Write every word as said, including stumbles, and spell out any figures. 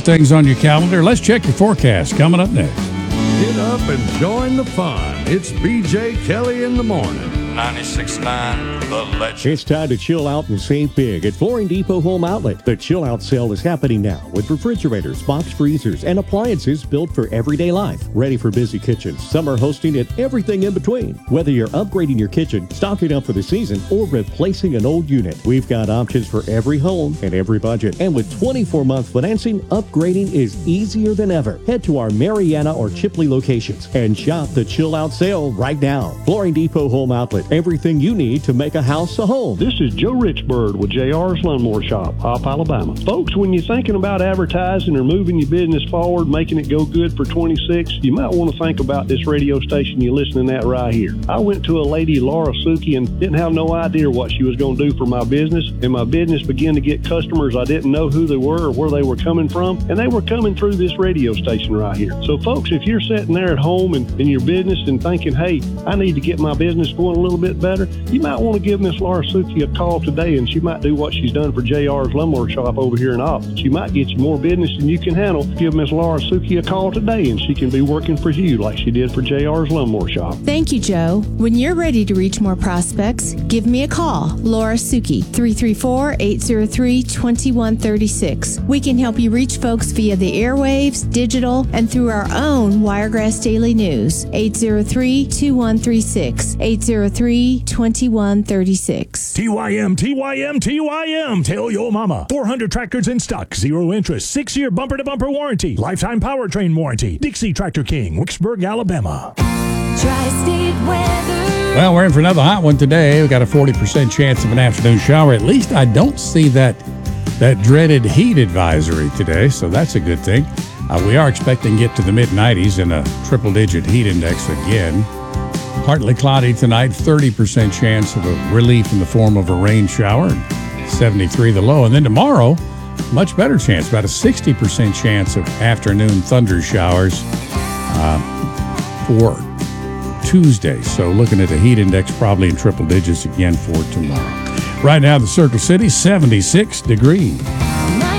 things on your calendar. Let's check your forecast coming up next. Get up and join the fun. It's B J Kelly in the morning. ninety-six point nine The Legend. It's time to chill out and save big at Flooring Depot Home Outlet. The chill out sale is happening now with refrigerators, box freezers, and appliances built for everyday life. Ready for busy kitchens. Some are hosting it, everything in between. Whether you're upgrading your kitchen, stocking up for the season, or replacing an old unit, we've got options for every home and every budget. And with twenty-four month financing, upgrading is easier than ever. Head to our Mariana or Chipley locations and shop the chill out sale right now. Flooring Depot Home Outlet. Everything you need to make a house a home. This is Joe Richbird with J R's Lawnmower Shop, Hop, Alabama. Folks, when you're thinking about advertising or moving your business forward, making it go good for twenty-six, you might want to think about this radio station you're listening at right here. I went to a lady, Laura Suki, and didn't have no idea what she was going to do for my business, and my business began to get customers I didn't know who they were or where they were coming from, and they were coming through this radio station right here. So, folks, if you're sitting there at home and in your business and thinking, hey, I need to get my business going a little bit better, you might want to give Miss Laura Suki a call today, and she might do what she's done for J R's Lawnmower Shop over here in Austin. She might get you more business than you can handle. Give Miss Laura Suki a call today, and she can be working for you like she did for J R's Lawnmower Shop. Thank you, Joe. When you're ready to reach more prospects, give me a call. Laura Suki, three three four, eight zero three, two one three six. We can help you reach folks via the airwaves, digital, and through our own Wiregrass Daily News. eight zero three, two one three six. eight zero three, two one three six. T Y M, T Y M, T Y M. Tell your mama. four hundred tractors in stock. Zero interest. Six-year bumper-to-bumper warranty. Lifetime powertrain warranty. Dixie Tractor King, Wicksburg, Alabama. Tri-State weather. Well, we're in for another hot one today. We've got a forty percent chance of an afternoon shower. At least I don't see that that dreaded heat advisory today, so that's a good thing. Uh, we are expecting to get to the mid nineties and a triple-digit heat index again. Partly cloudy tonight, thirty percent chance of a relief in the form of a rain shower, seventy-three the low. And then tomorrow, much better chance, about a sixty percent chance of afternoon thunder showers uh, for Tuesday. So looking at the heat index probably in triple digits again for tomorrow. Right now, the Circle City, seventy-six degrees.